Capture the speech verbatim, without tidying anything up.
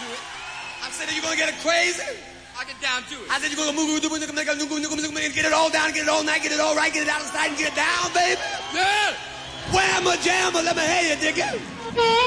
to it. I said, are you going to get it crazy? I get down to it. I said, you're going to move, get it all down, get it all night, get it all right, get it out of sight, and get it down, baby. Yeah. Whamma jamma, let me hear you, dig it.